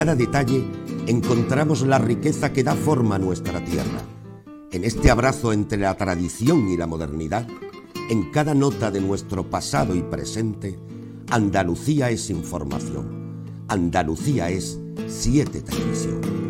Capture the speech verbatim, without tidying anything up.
cada detalle encontramos la riqueza que da forma a nuestra tierra. En este abrazo entre la tradición y la modernidad, en cada nota de nuestro pasado y presente, Andalucía es información. Andalucía es Siete Televisión.